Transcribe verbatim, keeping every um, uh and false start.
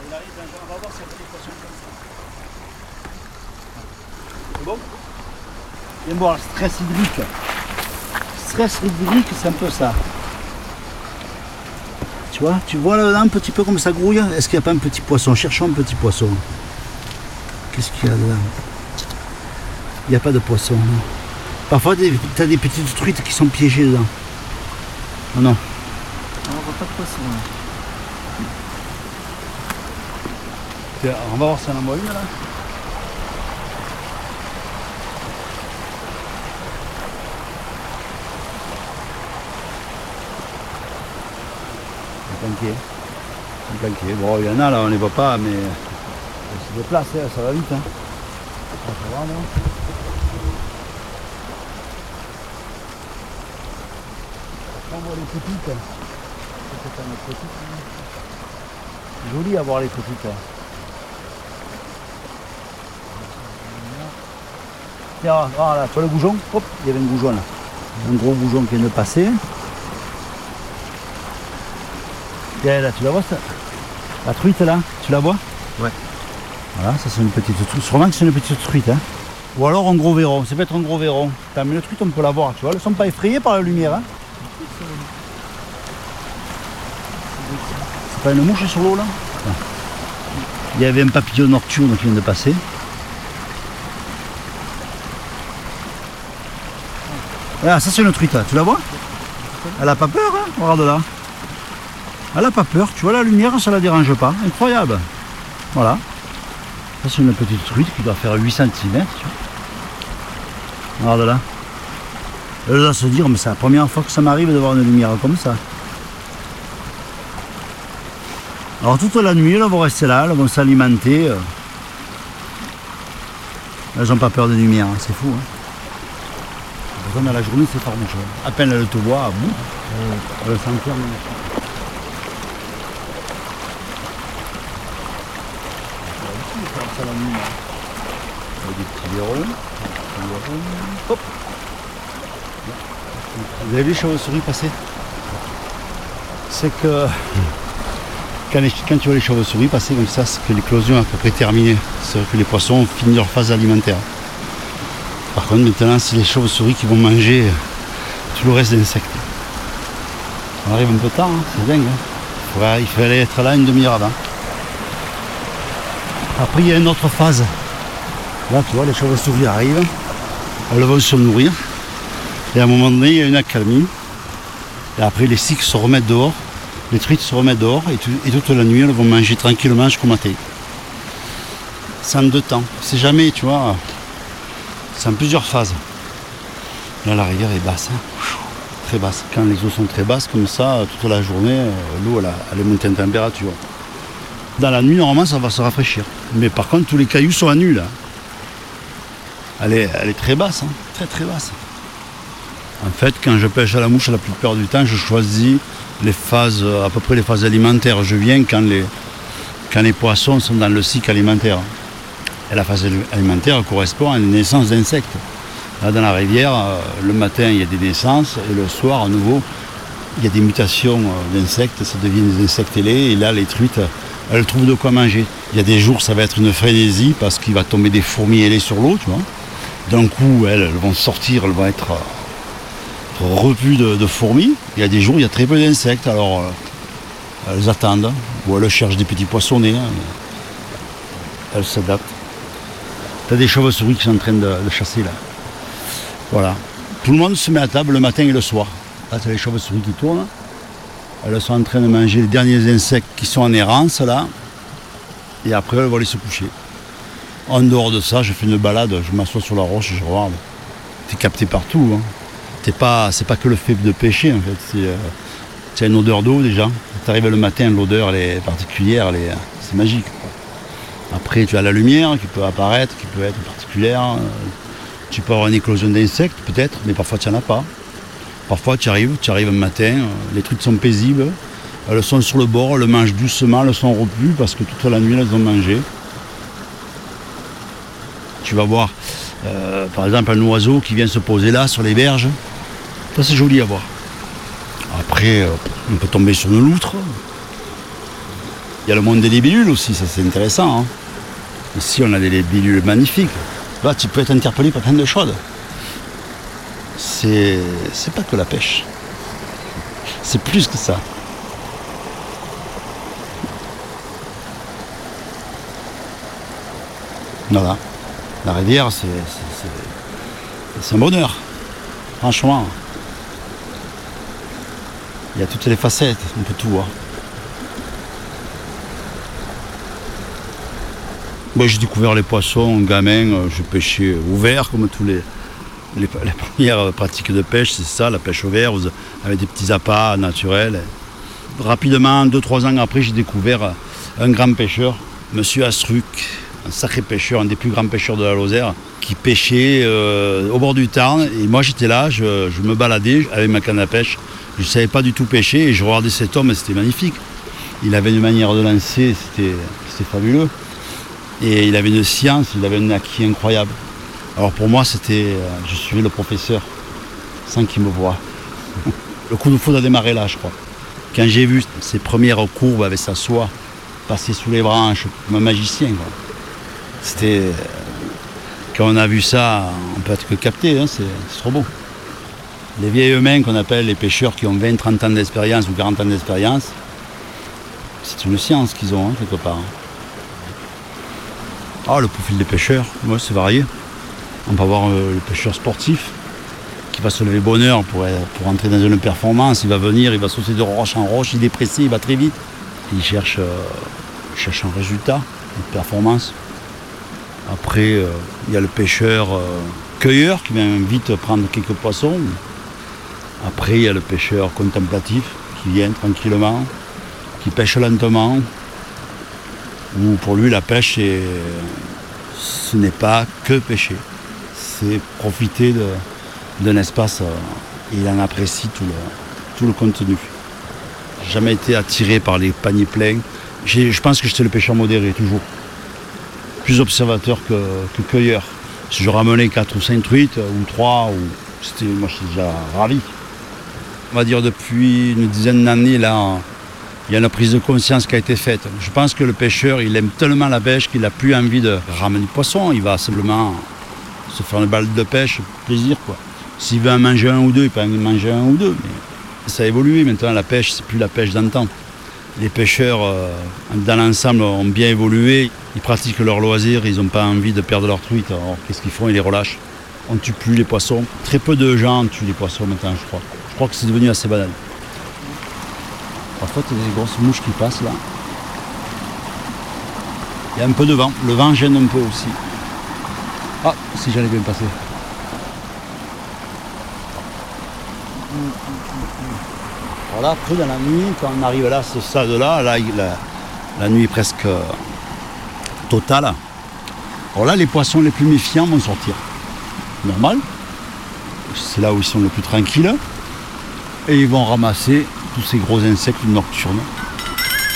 Il arrive, on va voir s'il y a des poissons comme ça. C'est bon? Viens voir le stress hydrique. Stress hydrique, c'est un peu ça. Tu vois, tu vois là-dedans un petit peu comme ça grouille. Est-ce qu'il n'y a pas un petit poisson? Cherchons un petit poisson. Qu'est-ce qu'il y a là? Il n'y a pas de poisson. Non. Parfois, tu as des petites truites qui sont piégées dedans. Oh non. On voit pas de poisson là. Tiens, on va voir si on en voit une là. Un planqué. Un planqué. Bon, il y en a là, on ne les voit pas, mais on se déplace, hein, ça va vite. Hein. Ça va, non? On voit les petites. C'est une petite. Joli à voir les petites. Tiens, ah, là, tu vois le goujon? Hop, il y avait un goujon là. Un gros goujon qui vient de passer. Tiens, là, tu la vois ça? La truite là, tu la vois? Ouais. Voilà, ça c'est une petite truite. Sûrement que c'est une petite truite. Hein. Ou alors un gros verron, ça peut être un gros verron. T'as mais le truite on peut la voir, tu vois, elles ne sont pas effrayées par la lumière. Hein. C'est pas une mouche sur l'eau là? Ah. Il y avait un papillon nocturne qui vient de passer. Ah, ça c'est une truite, là. Tu la vois? Elle a pas peur, hein? Regarde là. Elle a pas peur, tu vois la lumière, ça la dérange pas. Incroyable. Voilà. Ça c'est une petite truite qui doit faire huit centimètres. Regarde là. Elle doit se dire, mais c'est la première fois que ça m'arrive de voir une lumière comme ça. Alors toute la nuit, elles vont rester là, elles vont s'alimenter. Elles n'ont pas peur des lumières, hein. C'est fou. Hein. Par contre, à la journée, c'est farouche. À peine elle te voit, à bout, elle s'enferme. Des petits verrons. Hop. Vous avez vu les chauves-souris passer? C'est que quand, les, quand tu vois les chauves-souris passer comme ça, c'est que l'éclosion est à peu près terminée. C'est que les poissons ont fini leur phase alimentaire. Par contre, maintenant, c'est les chauves-souris qui vont manger tout le reste des insectes. On arrive un peu tard, hein, c'est dingue. Hein. Ouais, il fallait être là une demi-heure avant. Après, il y a une autre phase. Là, tu vois, les chauves-souris arrivent. Elles vont se nourrir. Et à un moment donné, il y a une accalmie. Et après, les cycles se remettent dehors. Les truites se remettent dehors. Et, tout, et toute la nuit, elles vont manger tranquillement jusqu'au matin. C'est en deux temps. C'est jamais, tu vois... C'est en plusieurs phases. Là, la rivière est basse, hein. Très basse. Quand les eaux sont très basses, comme ça, toute la journée, l'eau, elle, elle est montée en température. Dans la nuit, normalement, ça va se rafraîchir. Mais par contre, tous les cailloux sont à nu, là. Elle est, elle est très basse, hein. Très, très basse. En fait, quand je pêche à la mouche, la plupart du temps, je choisis les phases, à peu près les phases alimentaires. Je viens quand les, quand les poissons sont dans le cycle alimentaire. Et la phase alimentaire correspond à une naissance d'insectes. Là, dans la rivière, le matin, il y a des naissances, et le soir, à nouveau, il y a des mutations d'insectes, ça devient des insectes ailés, et là, les truites, elles trouvent de quoi manger. Il y a des jours, ça va être une frénésie, parce qu'il va tomber des fourmis ailées sur l'eau, tu vois. D'un coup, elles, elles vont sortir, elles vont être repues de, de fourmis. Il y a des jours, il y a très peu d'insectes, alors elles attendent, ou elles cherchent des petits poissonnets, hein. Elles s'adaptent. T'as des chauves-souris qui sont en train de, de chasser là. Voilà. Tout le monde se met à table le matin et le soir. Là, t'as les chauves-souris qui tournent. Elles sont en train de manger les derniers insectes qui sont en errance là. Et après, elles vont aller se coucher. En dehors de ça, je fais une balade, je m'assois sur la roche et je regarde. T'es capté partout. Hein. T'es pas, c'est pas que le fait de pêcher en fait. C'est, euh, c'est une odeur d'eau déjà. T'arrives le matin, l'odeur elle est particulière, elle est, c'est magique. Après, tu as la lumière qui peut apparaître, qui peut être particulière. Tu peux avoir une éclosion d'insectes, peut-être, mais parfois tu n'en as pas. Parfois, tu arrives, tu arrives un matin, les truites sont paisibles, elles sont sur le bord, elles mangent doucement, elles sont repues parce que toute la nuit, elles ont mangé. Tu vas voir, euh, par exemple, un oiseau qui vient se poser là, sur les berges. Ça, c'est joli à voir. Après, euh, on peut tomber sur une loutre. Il y a le monde des libellules aussi, ça c'est intéressant. Hein. Ici on a des libellules magnifiques. Là tu peux être interpellé par plein de choses. C'est, c'est pas que la pêche. C'est plus que ça. Voilà. La rivière, c'est, c'est, c'est, c'est un bonheur. Franchement. Il y a toutes les facettes, on peut tout voir. Moi, j'ai découvert les poissons, gamin, je pêchais au verre, comme tous les, les, les premières pratiques de pêche, c'est ça, la pêche au verre, avec des petits appâts naturels. Rapidement, deux trois ans après, j'ai découvert un grand pêcheur, Monsieur Astruc, un sacré pêcheur, un des plus grands pêcheurs de la Lozère, qui pêchait euh, au bord du Tarn. Et moi, j'étais là, je, je me baladais avec ma canne à pêche. Je ne savais pas du tout pêcher et je regardais cet homme et c'était magnifique. Il avait une manière de lancer, c'était, c'était fabuleux. Et il avait une science, il avait un acquis incroyable. Alors pour moi, c'était, je suivais le professeur sans qu'il me voie. Le coup de foudre a démarré là, je crois. Quand j'ai vu ses premières courbes avec sa soie passer sous les branches, comme un magicien, quoi. C'était... Quand on a vu ça, on peut être que capté, hein, c'est, c'est trop beau. Les vieilles mains qu'on appelle les pêcheurs qui ont vingt, trente ans d'expérience ou quarante ans d'expérience, c'est une science qu'ils ont, hein, quelque part. Ah, le profil des pêcheurs, ouais, c'est varié. On peut avoir euh, le pêcheur sportif qui va se lever bonne heure pour, pour entrer dans une performance. Il va venir, il va sauter de roche en roche, il est pressé, il va très vite. Il cherche, euh, il cherche un résultat, une performance. Après, euh, il y a le pêcheur euh, cueilleur qui vient vite prendre quelques poissons. Après, il y a le pêcheur contemplatif qui vient tranquillement, qui pêche lentement. Où pour lui, la pêche, c'est, ce n'est pas que pêcher. C'est profiter de, d'un espace euh, et il en apprécie tout le, tout le contenu. J'ai jamais été attiré par les paniers pleins. J'ai, je pense que j'étais le pêcheur modéré, toujours. Plus observateur que, que cueilleur. Si je ramenais quatre ou cinq truites, ou trois, ou, c'était, moi j'étais déjà ravi. On va dire depuis une dizaine d'années, là, il y a une prise de conscience qui a été faite. Je pense que le pêcheur, il aime tellement la pêche qu'il n'a plus envie de ramener du poisson. Il va simplement se faire une balle de pêche, plaisir, quoi. S'il veut en manger un ou deux, il peut en manger un ou deux. Mais ça a évolué. Maintenant, la pêche, c'est plus la pêche d'antan. Les pêcheurs, euh, dans l'ensemble, ont bien évolué. Ils pratiquent leur loisir, ils n'ont pas envie de perdre leur truite. Alors, qu'est-ce qu'ils font? Ils les relâchent. On ne tue plus les poissons. Très peu de gens tuent les poissons maintenant, je crois. Je crois que c'est devenu assez banal. Parfois, il y a des grosses mouches qui passent là. Il y a un peu de vent. Le vent gêne un peu aussi. Ah, si j'allais bien passer. Voilà, après dans la nuit, quand on arrive là, à ce stade-là, là, la, la nuit est presque euh, totale. Alors là, les poissons les plus méfiants vont sortir. Normal. C'est là où ils sont les plus tranquilles. Et ils vont ramasser tous ces gros insectes nocturnes.